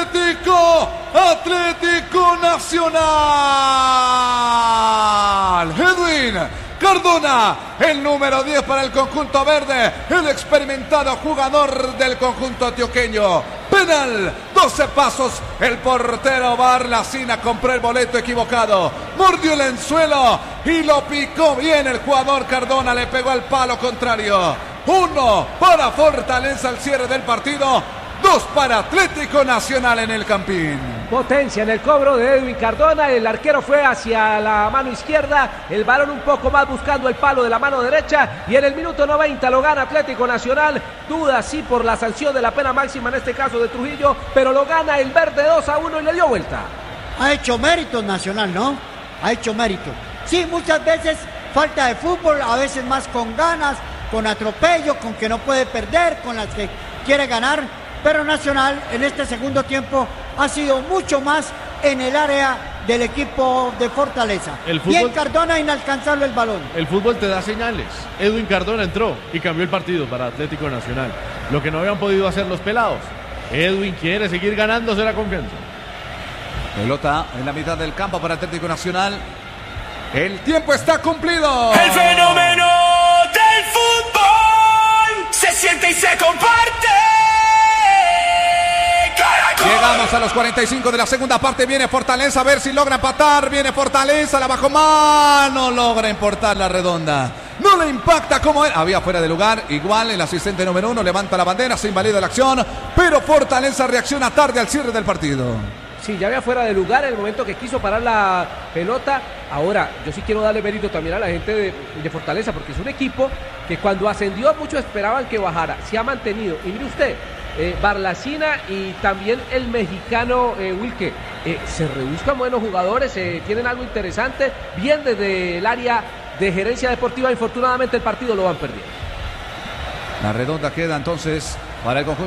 Atlético Nacional. Edwin Cardona, el número 10 para el conjunto verde, el experimentado jugador del conjunto antioqueño. Penal, 12 pasos, el portero Barlacina compró el boleto equivocado, mordió el anzuelo y lo picó bien el jugador Cardona, le pegó al palo contrario. 1 para Fortaleza al cierre del partido, 2 para Atlético Nacional en el Campín. Potencia en el cobro de Edwin Cardona, el arquero fue hacia la mano izquierda, el balón un poco más buscando el palo de la mano derecha y en el minuto 90 lo gana Atlético Nacional, duda sí por la sanción de la pena máxima en este caso de Trujillo, pero lo gana el verde 2-1 y le dio vuelta. Ha hecho mérito Nacional, ¿no? Ha hecho mérito. Sí, muchas veces falta de fútbol, a veces más con ganas, con atropello, con que no puede perder, con las que quiere ganar, pero Nacional en este segundo tiempo ha sido mucho más en el área del equipo de Fortaleza. Y en Cardona inalcanzable el balón. El fútbol te da señales. Edwin Cardona entró y cambió el partido para Atlético Nacional, lo que no habían podido hacer los pelados. Edwin quiere seguir ganándose la confianza. Pelota en la mitad del campo para Atlético Nacional. El tiempo está cumplido. El fenómeno del fútbol se siente y se comparte. Llegamos a los 45 de la segunda parte. Viene Fortaleza, a ver si logra empatar. Viene Fortaleza, la bajó mal. No logra importar la redonda. No le impacta como él. Había fuera de lugar. Igual el asistente número 1 levanta la bandera, se invalida la acción. Pero Fortaleza reacciona tarde al cierre del partido. Sí, ya había fuera de lugar en el momento que quiso parar la pelota. Ahora, yo sí quiero darle mérito también a la gente de Fortaleza, porque es un equipo que cuando ascendió muchos esperaban que bajara. Se ha mantenido. Y mire usted, Barlacina y también el mexicano Wilke, se rebuscan buenos jugadores, tienen algo interesante, bien desde el área de gerencia deportiva. Infortunadamente el partido lo van perdiendo. La redonda queda entonces para el conjunto.